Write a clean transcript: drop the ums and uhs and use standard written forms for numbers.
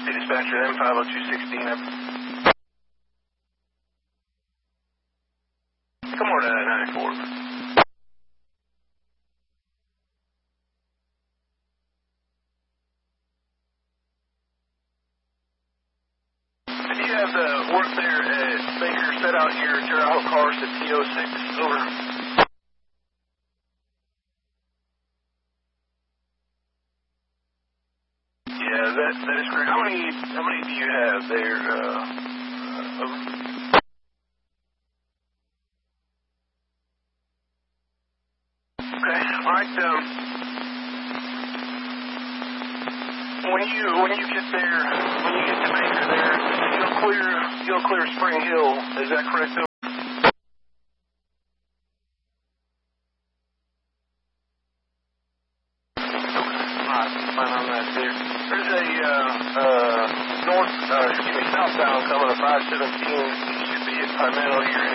Dispatcher, M50216. Come on to 94. If you have the work there at Baker, set out your Terre Haute cars to T06. Over. Yeah, that is correct. How many do you have there? Over. Okay, all right. When you get there, when you get to Baker there, you'll clear Spring Hill. Is that correct? There's a southbound coming to 517. You should be at Pimental here